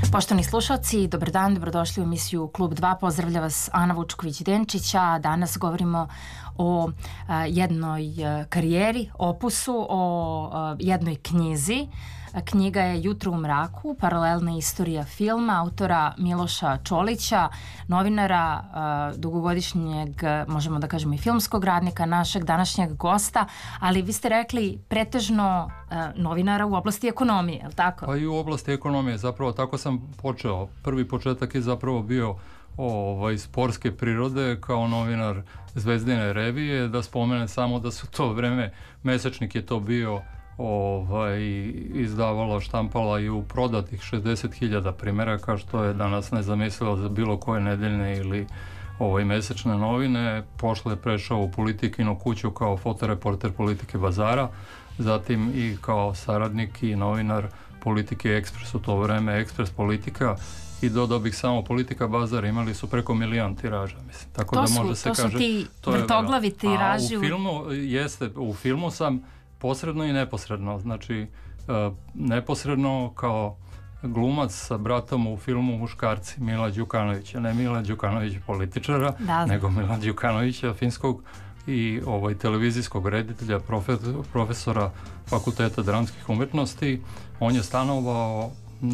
Poštovani slušalci, dobar dan, dobrodošli u emisiju Klub 2. Pozdravlja vas Ana Vučković-Denčić, a danas govorimo o jednoj karijeri, opusu, o jednoj knjizi. Knjiga je Jutro u mraku, paralelna istorija filma, autora Miloša Čolića, novinara, dugogodišnjeg, možemo da kažemo i filmskog radnika, našeg današnjeg gosta, ali vi ste rekli pretežno novinara u oblasti ekonomije, je li tako? Pa i u oblasti ekonomije, zapravo tako sam počeo. Prvi početak je zapravo bio sportske prirode kao novinar Zvezdine revije, da spomenem samo da su to vreme, Mesečnik je to bio izdavala, štampala i u prodatih 60.000 primjeraka, što je danas nezamislivo za bilo koje nedeljne ili mesečne novine. Posle je prešao u Politikinu kuću kao fotoreporter Politike Bazara, zatim i kao saradnik i novinar Politike Ekspres u to vreme, Ekspres Politika, i dodao bih samo Politika Bazar, imali su preko 1 milion tiraža, mislim. Tako to da su, može se to kaže, su ti vrtoglavi tiraži. U filmu sam posredno i neposredno, znači neposredno kao glumac sa bratom u filmu Muškarci Mila Đukanovića, ne Mila Đukanović političara, nego Mila Đukanovića, finskog i televizijskog reditelja, profesora Fakulteta dramskih umjetnosti. On je stanovao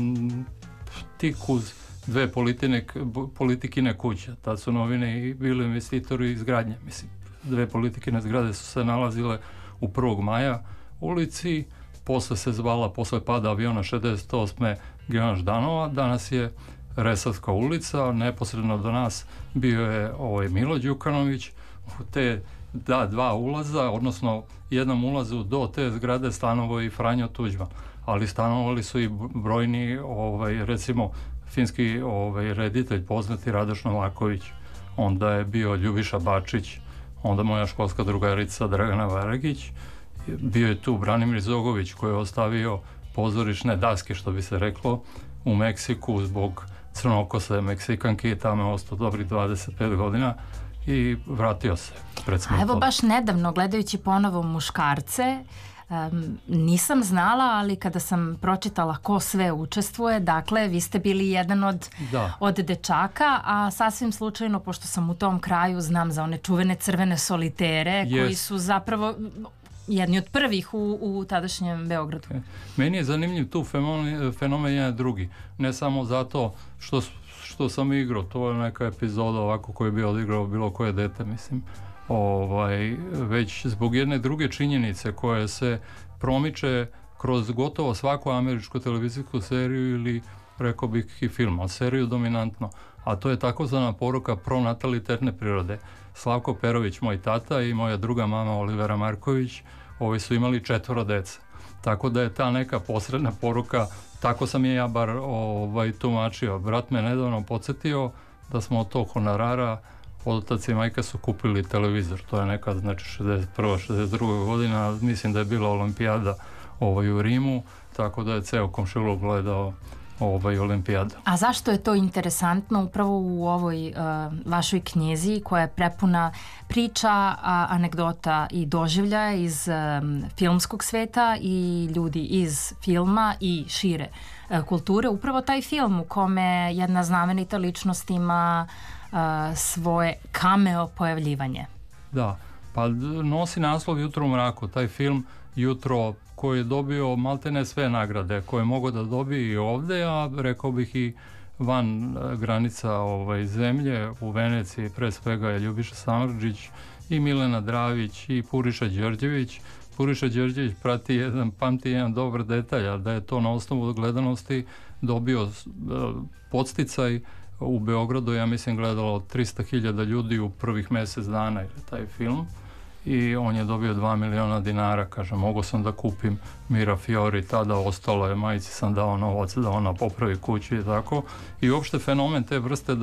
tik uz dve Politikine kuće. Tad su novine i bili investitori izgradnje. Mislim, dve Politikine zgrade su se nalazile u 1. maja ulici, posle se zvala, posle pada aviona 68. Geona Ždanova, danas je Resavska ulica, neposredno do nas bio je Milo Đukanović. Te dva ulaza, odnosno jednom ulazu do te zgrade stanovao i Franjo Tuđman, ali stanovali su i brojni, recimo finski reditelj poznati Radoš Novaković, onda je bio Ljubiša Bačić, onda moja školska drugarica Dragana Varagić, bio je tu Branimir Zogović koji je ostavio pozorišne daske, što bi se reklo, u Meksiku zbog crnokose Meksikanke i tamo je ostao dobrih 25 godina i vratio se. A evo baš nedavno, gledajući ponovo Muškarce, nisam znala, ali kada sam pročitala ko sve učestvuje, dakle, vi ste bili jedan od dečaka, a sasvim slučajno, pošto sam u tom kraju, znam za one čuvene crvene solitere, koji su zapravo jedni od prvih u tadašnjem Beogradu. Meni je zanimljiv tu fenomen jedan drugi, ne samo zato što sam igrao, to je neka epizoda ovako koju bi odigrao bilo koje dete, mislim, već zbog jedne druge činjenice koja se promiče kroz gotovo svaku američku televizijsku seriju ili, rekao bih, i film, ali seriju dominantno, a to je takozvana poruka pronatalitetne prirode. Slavko Perović, moj tata, i moja druga mama Olivera Marković, ovi su imali 4 dece. Tako da je ta neka posredna poruka, tako sam je ja bar tumačio. Brat me nedavno podsjetio da smo od tog honorara otac i majka su kupili televizor. To je neka, znači, 61. 62. godina, mislim da je bila olimpijada u Rimu, tako da je ceo komšiluk gledao olimpijada. A zašto je to interesantno upravo u ovoj vašoj knjizi koja je prepuna priča, anegdota i doživljaja iz filmskog sveta i ljudi iz filma i šire kulture? Upravo taj film u kome jedna znamenita ličnost ima svoje cameo pojavljivanje. Da, pa nosi naslov Jutro u mraku, taj film Jutro, koji je dobio maltene sve nagrade koje je mogao da dobije i ovde, a rekao bih i van granica zemlje. U Veneciji pre svega je Ljubiša Samardžić i Milena Dravić i Puriša Đorđević. Puriša Đorđević pamti jedan dobar detalj, a da je to na osnovu gledanosti dobio podsticaj u Beogradu, ja mislim gledalo 300.000 ljudi u prvih mjesec dana ili taj film, i on je dobio 2 miliona dinara, kaže, mogo sam da kupim Mira Fiori, tada ostalo je, majici sam dao novac da ona popravi kuću i tako, i uopšte fenomen te vrste